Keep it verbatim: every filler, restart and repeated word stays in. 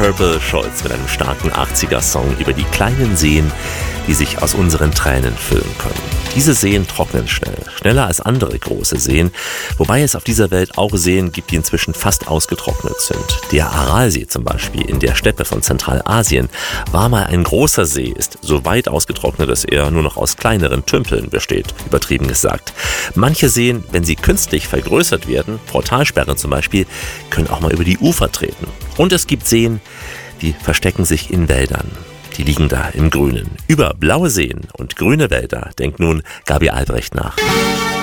Purple Scholz mit einem starken achtziger-Song über die kleinen Seen, die sich aus unseren Tränen füllen können. Diese Seen trocknen schnell, schneller als andere große Seen, wobei es auf dieser Welt auch Seen gibt, die inzwischen fast ausgetrocknet sind. Der Aralsee zum Beispiel in der Steppe von Zentralasien war mal ein großer See, ist so weit ausgetrocknet, dass er nur noch aus kleineren Tümpeln besteht, übertrieben gesagt. Manche Seen, wenn sie künstlich vergrößert werden, Portalsperren zum Beispiel, können auch mal über die Ufer treten. Und es gibt Seen, die verstecken sich in Wäldern. Die liegen da im Grünen. Über blaue Seen und grüne Wälder denkt nun Gabi Albrecht nach.